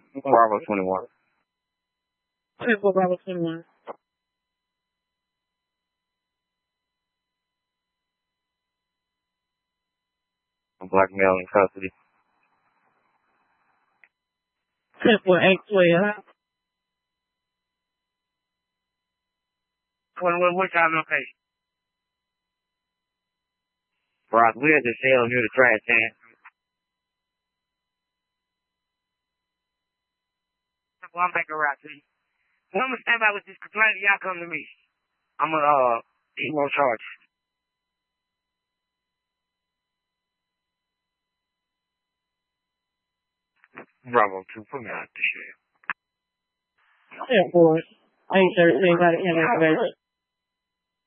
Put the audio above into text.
Bravo 21. 10-4 Bravo 21. Black male in custody. 10-4 812. what time location? Ross, we're at the sale near the trash can. Well, I'm back around to you. When I'm going to stand by with this complaint, y'all come to me. I'm going to emo charge. Bravo 2, put me out the shit. 10-4 813 got an inmate.